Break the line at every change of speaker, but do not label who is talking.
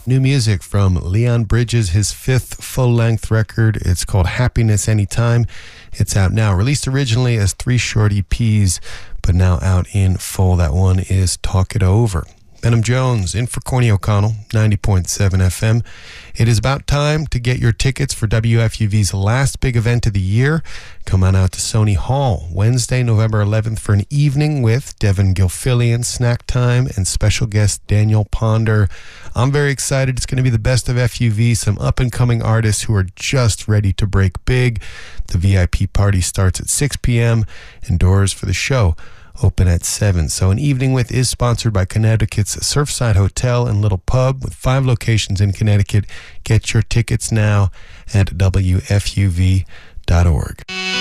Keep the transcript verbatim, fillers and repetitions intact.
New music from Leon Bridges, his fifth full-length record. It's called Happiness Anytime. It's out now. Released originally as three short E Ps, but now out in full. That one is Talk It Over. Benham Jones in for Corny O'Connell, ninety point seven F M. It is about time to get your tickets for W F U V's last big event of the year. Come on out to Sony Hall Wednesday, November eleventh for an evening with Devin Gilfillian, Snack Time, and special guest Daniel Ponder. I'm very excited. It's going to be the best of F U V, some up-and-coming artists who are just ready to break big. The V I P party starts at six p.m. and doors for the show open at seven. So an evening with is sponsored by Connecticut's Surfside Hotel and Little Pub with five locations in Connecticut. Get your tickets now at W F U V dot org.